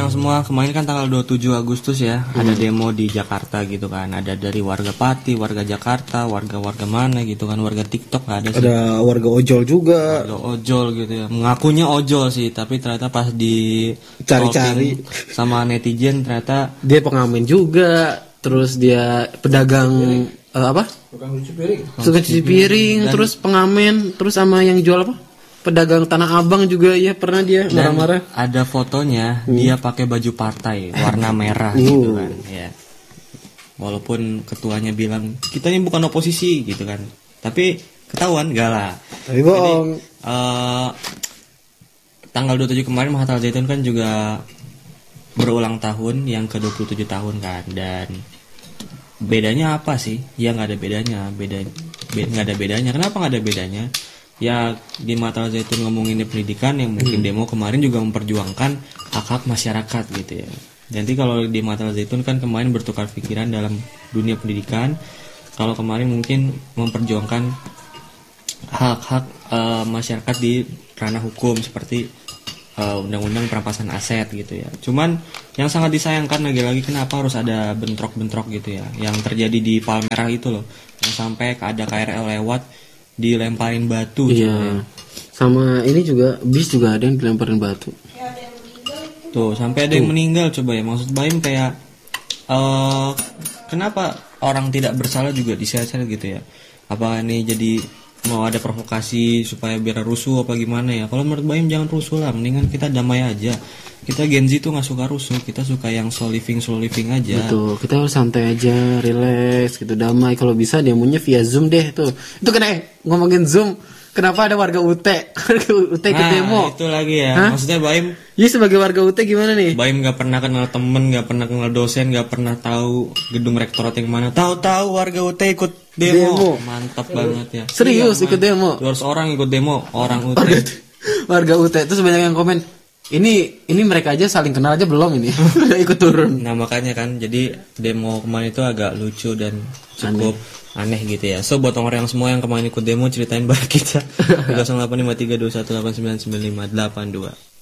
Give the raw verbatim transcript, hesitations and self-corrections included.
yang semua, kemarin kan tanggal dua puluh tujuh Agustus ya, hmm. ada demo di Jakarta gitu kan. Ada dari warga Pati, warga Jakarta, warga-warga mana gitu kan, warga TikTok ada sih. Ada warga ojol juga. Warga ojol gitu ya. Mengakunya ojol sih, tapi ternyata pas di cari-cari sama netizen ternyata dia pengamen juga, terus dia pedagang uh, apa? Tukang cuci piring. Tukang cuci piring, terus pengamen, terus sama yang jual apa? Pedagang Tanah Abang juga ya pernah dia marah-marah. Ada fotonya hmm. dia pakai baju partai warna merah uh. gitu kan ya. Walaupun ketuanya bilang kita ini bukan oposisi gitu kan. Tapi ketahuan enggak lah. Tapi bohong. Jadi, uh, tanggal dua puluh tujuh kemarin Mahat Al-Zaitun kan juga berulang tahun yang ke dua puluh tujuh tahun kan, dan bedanya apa sih? Ya nggak ada bedanya, beda nggak ada bedanya. Kenapa nggak ada bedanya? Ya di Mahat Al-Zaitun ngomongin pendidikan, yang mungkin hmm. demo kemarin juga memperjuangkan hak-hak masyarakat gitu ya. Jadi kalau di Mahat Al-Zaitun kan kemarin bertukar pikiran dalam dunia pendidikan. Kalau kemarin mungkin memperjuangkan hak-hak uh, masyarakat di ranah hukum seperti uh, undang-undang perampasan aset gitu ya. Cuman yang sangat disayangkan lagi-lagi kenapa harus ada bentrok-bentrok gitu ya. Yang terjadi di Palmerah itu loh, yang sampai ada K R L lewat dilemparin batu. Iya. Sama ini juga bis juga ada yang dilemparin batu. Tuh sampai ada yang meninggal coba ya. Maksud Baim kayak uh, kenapa orang tidak bersalah juga diseret-seret gitu ya? Apa ini jadi mau ada provokasi supaya biar rusuh apa gimana ya? Kalau menurut Baim jangan rusuh lah, mendingan kita damai aja. Kita Gen Z tuh nggak suka rusuh, kita suka yang slow living slow living aja. Betul, kita harus santai aja, relax gitu, damai. Kalau bisa demonya via Zoom deh tuh. Itu kena eh, ngomongin Zoom. Kenapa ada warga U T? Warga U T ke nah, demo. Itu lagi ya. Hah? Maksudnya Baim. Iya sebagai warga U T gimana nih? Baim nggak pernah kenal temen, nggak pernah kenal dosen, nggak pernah tahu gedung rektorat yang mana. Tahu-tahu warga U T ikut demo. demo. Mantap Serius. banget ya. Serius iya, ikut man. demo. dua ratus orang ikut demo, orang U T. Warga, warga U T itu sebanyak yang komen. Ini ini mereka aja saling kenal aja belum ini. Udah ikut turun. Nah makanya kan, jadi demo kemarin itu agak lucu dan cukup aneh, aneh gitu ya. So buat orang yang semua yang kemarin ikut demo, ceritain bareng kita tiga nol delapan lima tiga dua satu delapan sembilan sembilan lima delapan dua.